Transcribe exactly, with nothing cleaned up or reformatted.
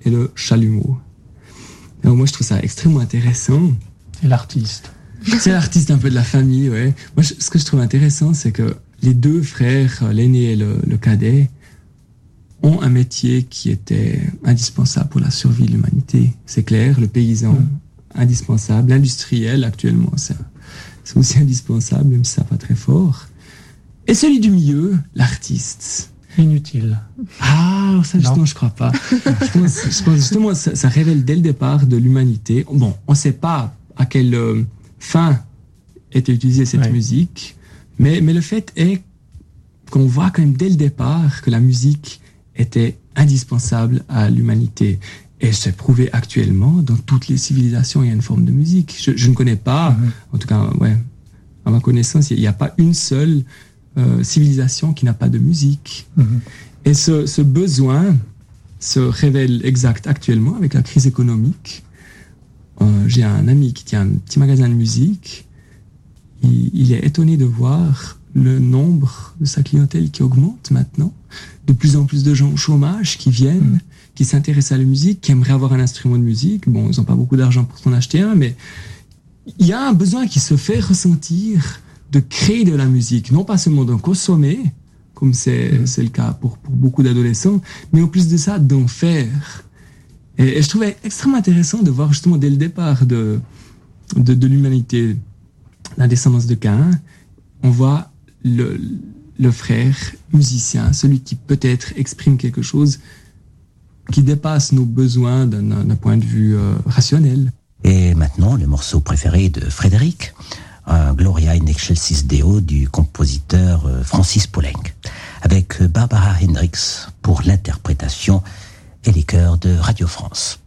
et le chalumeau. Alors moi, je trouve ça extrêmement intéressant. Et l'artiste. C'est l'artiste un peu de la famille, ouais. Moi, je, ce que je trouve intéressant, c'est que les deux frères, l'aîné et le, le cadet, ont un métier qui était indispensable pour la survie de l'humanité. C'est clair, le paysan, mmh. indispensable. L'industriel, actuellement, c'est, c'est aussi indispensable, même si ça va pas très fort. Et celui du milieu, l'artiste. Inutile. Ah, ça justement, non. je crois pas. je, pense, je pense justement, ça, ça révèle dès le départ de l'humanité. Bon, on sait pas à quelle euh, fin était utilisée cette ouais. musique, mais, mais le fait est qu'on voit quand même dès le départ que la musique était indispensable à l'humanité. Et c'est prouvé actuellement, dans toutes les civilisations, il y a une forme de musique. Je, je ne connais pas, mm-hmm. en tout cas, ouais, à ma connaissance, il n'y a pas une seule Euh, civilisation qui n'a pas de musique. Mmh. Et ce, ce besoin se révèle exact actuellement avec la crise économique. Euh, j'ai un ami qui tient un petit magasin de musique. Il, il est étonné de voir le nombre de sa clientèle qui augmente maintenant. De plus en plus de gens au chômage qui viennent, mmh. qui s'intéressent à la musique, qui aimeraient avoir un instrument de musique. Bon, ils n'ont pas beaucoup d'argent pour s'en acheter un, mais il y a un besoin qui se fait ressentir de créer de la musique, non pas seulement d'en consommer, comme c'est, mmh. c'est le cas pour, pour beaucoup d'adolescents, mais en plus de ça, d'en faire. Et, et je trouvais extrêmement intéressant de voir justement dès le départ de, de, de l'humanité, la descendance de Caïn, on voit le, le frère musicien, celui qui peut-être exprime quelque chose qui dépasse nos besoins d'un, d'un point de vue euh, rationnel. Et maintenant, le morceau préféré de Frédéric, un Gloria in Excelsis Deo du compositeur Francis Poulenc, avec Barbara Hendricks pour l'interprétation et les chœurs de Radio France.